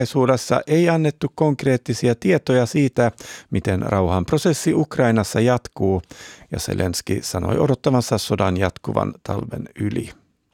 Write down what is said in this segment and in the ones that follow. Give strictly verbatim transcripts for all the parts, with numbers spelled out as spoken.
Julkaisuudessa ei annettu konkreettisia tietoja siitä, miten rauhanprosessi Ukrainassa jatkuu, ja Zelenski sanoi odottavansa sodan jatkuvan talven yli.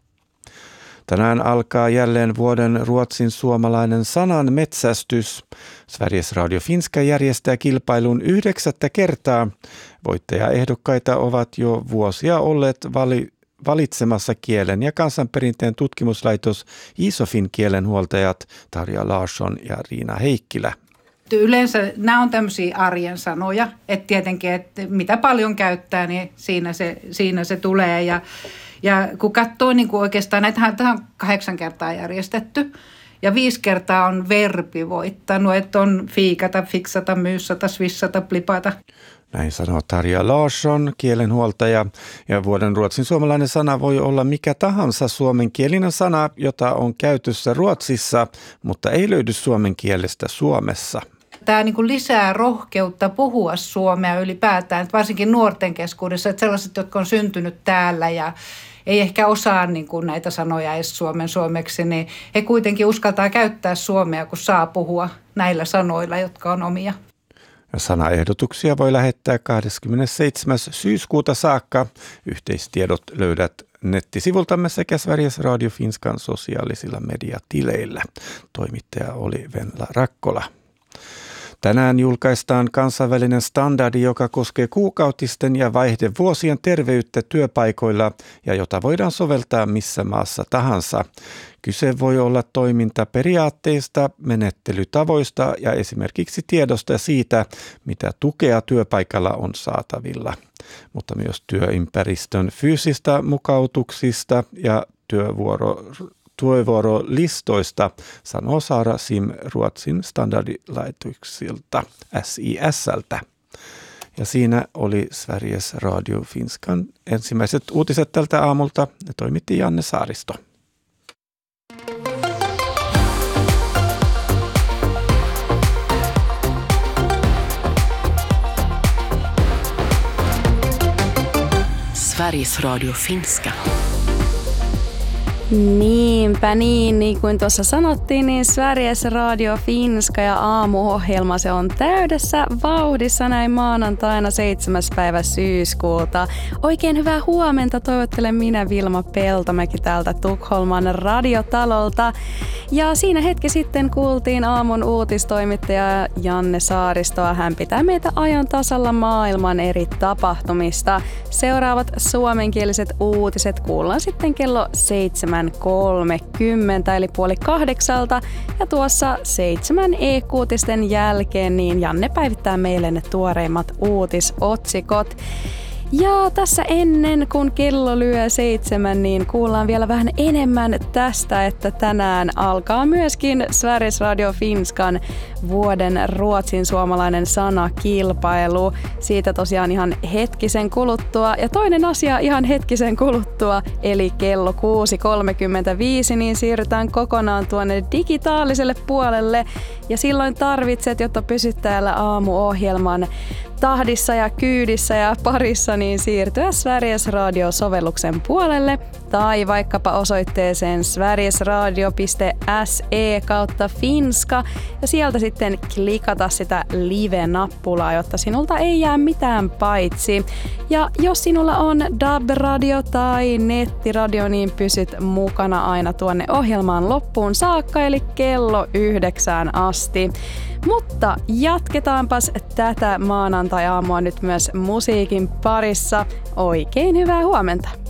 Tänään alkaa jälleen vuoden ruotsin suomalainen sanan metsästys. Sveriges Radio Finska järjestää kilpailun yhdeksättä kertaa. Voittajaehdokkaita ovat jo vuosia olleet vali- valitsemassa kielen ja kansanperinteen tutkimuslaitos Isofin kielenhuoltajat Tarja Larsson ja Riina Heikkilä. Yleensä nämä on tämmöisiä arjen sanoja, että tietenkin, että mitä paljon käyttää, niin siinä se, siinä se tulee. Ja, ja kun katsoo niin kuin oikeastaan, näitähän on kahdeksan kertaa järjestetty ja viisi kertaa on verbi voittanut, että on fiikata, fiksata, myyssata, swissata, plipata. Näin sanoo Tarja Larsson, kielenhuoltaja, ja vuoden ruotsin suomalainen sana voi olla mikä tahansa suomenkielinen sana, jota on käytössä Ruotsissa, mutta ei löydy suomen kielestä Suomessa. Tämä niin kuin lisää rohkeutta puhua suomea ylipäätään, että varsinkin nuorten keskuudessa, että sellaiset, jotka on syntynyt täällä ja ei ehkä osaa niin kuin näitä sanoja edes suomen suomeksi, niin he kuitenkin uskaltaa käyttää suomea, kun saa puhua näillä sanoilla, jotka on omia. Sanaehdotuksia voi lähettää kahdeskymmenesseitsemäs syyskuuta saakka. Yhteistiedot löydät nettisivultamme sekä Sveriges Radio Finskan sosiaalisilla mediatileillä. Toimittaja oli Venla Rakkola. Tänään julkaistaan kansainvälinen standardi, joka koskee kuukautisten ja vaihdevuosien terveyttä työpaikoilla ja jota voidaan soveltaa missä maassa tahansa. Kyse voi olla toimintaperiaatteista, menettelytavoista ja esimerkiksi tiedosta siitä, mitä tukea työpaikalla on saatavilla, mutta myös työympäristön fyysistä mukautuksista ja työvuoro työvuorolistoista, sanoo Saara Sim Ruotsin standardilaitoksilta S I S:ltä. Ja siinä oli Sveriges Radio Finskan ensimmäiset uutiset tältä aamulta. Ne toimitti Janne Saaristo. Sveriges Radio Finska. Niinpä niin, niin kuin tuossa sanottiin, niin Sveriges Radio Finska ja aamuohjelma se on täydessä vauhdissa näin maanantaina seitsemäs päivä syyskuuta. Oikein hyvää huomenta toivottelen minä Vilma Peltomäki täältä Tukholman radiotalolta. Ja siinä hetki sitten kuultiin aamun uutistoimittaja Janne Saaristoa. Hän pitää meitä ajan tasalla maailman eri tapahtumista. Seuraavat suomenkieliset uutiset kuullaan sitten kello seitsemän kolmekymmentä eli puoli kahdeksalta. Ja tuossa seitsemän e-uutisten jälkeen niin Janne päivittää meille ne tuoreimmat uutisotsikot. Ja tässä ennen kuin kello lyö seitsemän, niin kuullaan vielä vähän enemmän tästä, että tänään alkaa myöskin Sveriges Radio Finskan vuoden ruotsin suomalainen sanakilpailu. Siitä tosiaan ihan hetkisen kuluttua. Ja toinen asia ihan hetkisen kuluttua, eli kello kuusi kolmekymmentäviisi, niin siirrytään kokonaan tuonne digitaaliselle puolelle. Ja silloin tarvitset, jotta pysyt täällä aamuohjelman tahdissa ja kyydissä ja parissa, niin siirtyä Sveriges Radio-sovelluksen puolelle tai vaikkapa osoitteeseen sverigesradio piste se kautta finska ja sieltä sitten klikata sitä live-nappulaa, jotta sinulta ei jää mitään paitsi. Ja jos sinulla on D A B-radio tai nettiradio, niin pysyt mukana aina tuonne ohjelmaan loppuun saakka, eli kello yhdeksään asti. Mutta jatketaanpas tätä maanantai-aamua nyt myös musiikin parissa. Oikein hyvää huomenta!